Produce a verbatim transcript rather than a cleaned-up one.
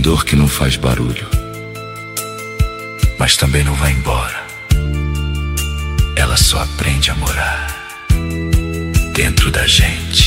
dor que não faz barulho, mas também não vai embora. Ela só aprende a morar dentro da gente.